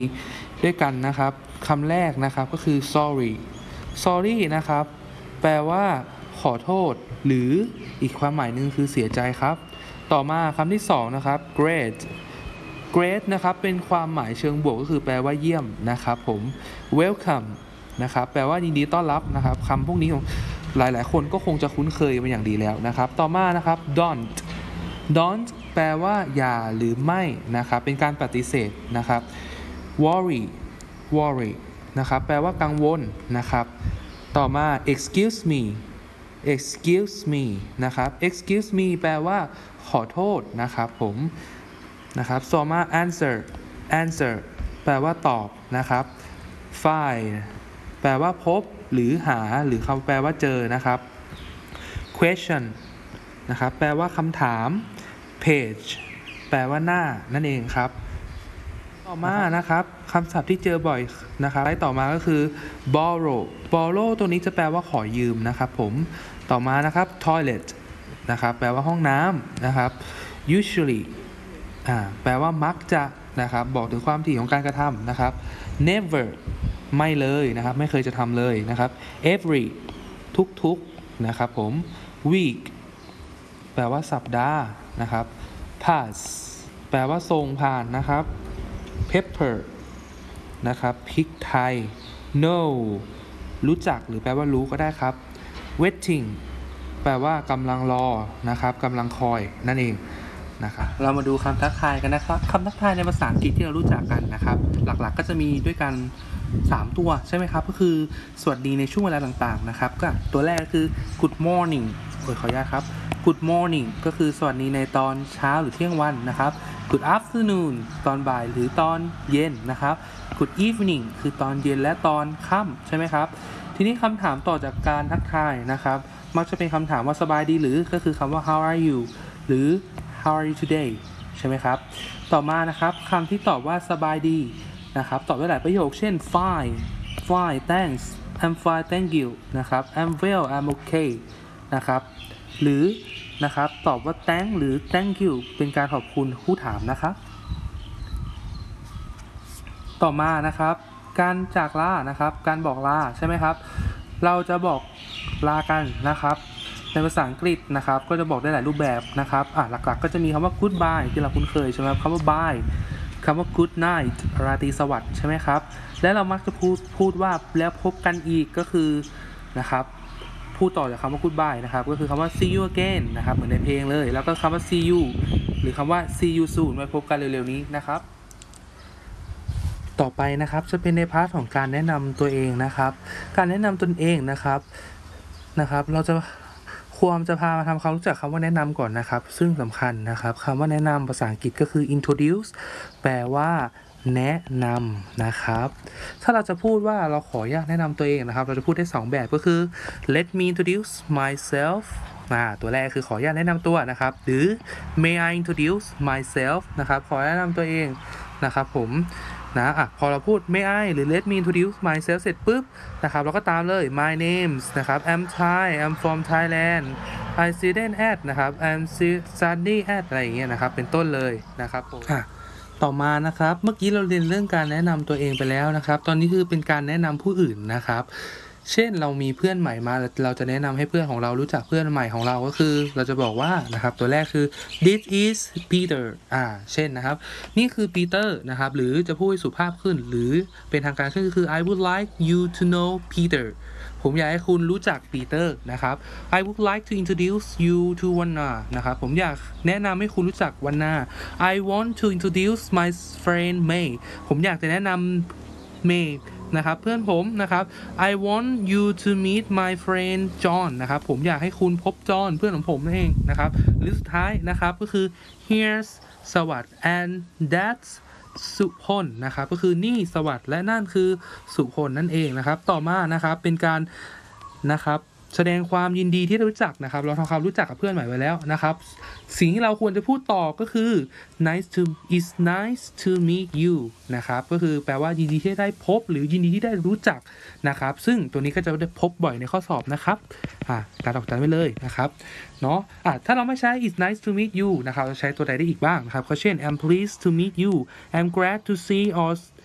ด้วยกันนะครับคำแรกนะครับก็คือ sorry นะครับแปลว่าขอโทษหรืออีกความหมายหนึ่งคือเสียใจครับต่อมาคำที่2นะครับ great นะครับเป็นความหมายเชิงบวกก็คือแปลว่าเยี่ยมนะครับผม welcome นะครับแปลว่ายินดีต้อนรับนะครับคำพวกนี้ของหลายๆคนก็คงจะคุ้นเคยมาอย่างดีแล้วนะครับต่อมานะครับ don't แปลว่าอย่าหรือไม่นะครับเป็นการปฏิเสธนะครับ worry นะครับแปลว่ากังวลนะครับต่อมา excuse me นะครับ excuse me แปลว่าขอโทษนะครับผมนะครับต่อมา answer แปลว่าตอบนะครับ find แปลว่าพบหรือหาหรือคำแปลว่าเจอนะครับ question นะครับแปลว่าคำถาม page แปลว่าหน้านั่นเองครับต่อมานะครับคำศัพท์ที่เจอบ่อยนะครับต่อมาก็คือ borrow ตัวนี้จะแปลว่าขอยืมนะครับผมต่อมานะครับ toilet นะครับแปลว่าห้องน้ำนะครับ usually แปลว่ามักจะนะครับบอกถึงความถี่ของการกระทำนะครับ never ไม่เลยนะครับไม่เคยจะทำเลยนะครับ every ทุกนะครับผม week แปลว่าสัปดาห์นะครับ pass แปลว่าทรงผ่านนะครับ pepper นะครับพริกไทย know รู้จักหรือแปลว่ารู้ก็ได้ครับ waiting แปลว่ากำลังรอนะครับกำลังคอยนั่นเองนะครับเรามาดูคำทักทายกันนะครับคำทักทายในภาษาอังกฤษที่เรารู้จักกันนะครับหลักๆก็จะมีด้วยกัน3ตัวใช่ไหมครับก็คือสวัสดีในช่วงเวลาต่างๆนะครับก็ตัวแรกคือ good morning ขออนุญาตครับ good morning ก็คือสวัสดีในตอนเช้าหรือเที่ยงวันนะครับ good afternoon ตอนบ่ายหรือตอนเย็นนะครับ good evening คือตอนเย็นและตอนค่ำใช่ไหมครับทีนี้คำถามต่อจากการทักทายนะครับมักจะเป็นคำถามว่าสบายดีหรือก็คือคำว่า how are you หรือ how are you today ใช่ไหมครับต่อมานะครับคำที่ตอบว่าสบายดีนะครับตอบได้หลายประโยคเช่น fine thanks I'm fine thank you นะครับ I'm well I'm okay นะครับหรือนะครับตอบว่า thank หรือ thank you เป็นการขอบคุณผู้ถามนะครับต่อมานะครับการจากลานะครับการบอกลาใช่ไหมครับเราจะบอกลากันนะครับในภาษาอังกฤษนะครับก็จะบอกได้หลายรูปแบบนะครับหลักๆก็จะมีคำว่า goodbye ที่เราคุ้นเคยใช่ไหมครับคำว่า bye คำว่า good night ราตรีสวัสดิ์ใช่ไหมครับและเรามักจะพูดว่าแล้วพบกันอีกก็คือนะครับพูดต่อจากคำว่า goodbye นะครับก็คือคำว่า see you again นะครับเหมือนในเพลงเลยแล้วก็คำว่า see you หรือคำว่า see you soon ไว้พบกันเร็วๆนี้นะครับต่อไปนะครับจะเป็นในพาร์ทของการแนะนำตัวเองนะครับการแนะนำตนเองนะครับเราจะพามาทำความรู้จักคำว่าแนะนำก่อนนะครับซึ่งสำคัญนะครับคำว่าแนะนำภาษาอังกฤษก็คือ introduce แปลว่าแนะนำนะครับถ้าเราจะพูดว่าเราขออนุญาตแนะนำตัวเองนะครับเราจะพูดได้2แบบก็คือ let me introduce myself ตัวแรกคือขออนุญาตแนะนำตัวนะครับหรือ may I introduce myself นะครับขอแนะนำตัวเองนะครับผมพอเราพูด may I หรือ let me introduce myself เสร็จปุ๊บนะครับเราก็ตามเลย my names นะครับ I'm Thai I'm from Thailand I student at นะครับ I'm study at อะไรอย่างเงี้ยนะครับเป็นต้นเลยนะครับผมต่อมานะครับเมื่อกี้เราเรียนเรื่องการแนะนำตัวเองไปแล้วนะครับตอนนี้คือเป็นการแนะนำผู้อื่นนะครับเช่นเรามีเพื่อนใหม่มาเราจะแนะนำให้เพื่อนของเรารู้จักเพื่อนใหม่ของเราก็คือเราจะบอกว่านะครับตัวแรกคือ this is Peter เช่นนะครับนี่คือ Peter นะครับหรือจะพูดให้สุภาพขึ้นหรือเป็นทางการขึ้นก็คือ I would like you to know Peter ผมอยากให้คุณรู้จักปีเตอร์นะครับ I would like to introduce you to วันนานะครับผมอยากแนะนำให้คุณรู้จักวันนา I want to introduce my friend May ผมอยากจะแนะนำ May นะครับเพื่อนผมนะครับ I want you to meet my friend John นะครับผมอยากให้คุณพบจอห์นเพื่อนของผมนั่นเองนะครับหรือสุดท้ายนะครับก็คือ here's สวัสดิ์ and that's สุพลนะครับก็คือนี่สวัสดิ์และนั่นคือสุพลนั่นเองนะครับต่อมานะครับเป็นการนะครับแสดงความยินดีที่รู้จักนะครับเราทำความรู้จักกับเพื่อนใหม่ไว้แล้วนะครับสิ่งที่เราควรจะพูดต่อก็คือ it's nice to meet you นะครับก็คือแปลว่ายินดีที่ได้พบหรือยินดีที่ได้รู้จักนะครับซึ่งตัวนี้ก็จะได้พบบ่อยในข้อสอบนะครับการออกจำไว้เลยนะครับเนาะถ้าเราไม่ใช้ it's nice to meet you นะครับเราใช้ตัวใดได้อีกบ้างนะครับก็เช่น I'm pleased to meet you I'm glad to see or